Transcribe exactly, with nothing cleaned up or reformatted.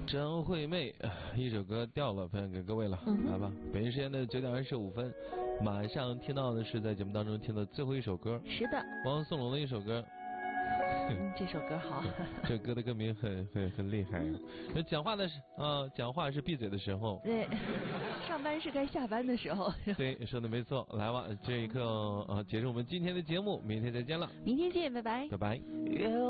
张惠妹一首歌掉了，分享给各位了，嗯、来吧。北京时间的九点二十五分，马上听到的是在节目当中听的最后一首歌。 是的， 汪苏泷的一首歌。 嗯，这首歌好。 这歌的歌名很很很厉害。那讲话的是啊、呃，讲话是闭嘴的时候。 对，上班是该下班的时候。 对，说的没错。来吧，这一刻呃，结束我们今天的节目，明天再见了。 明天见，拜拜。 拜拜。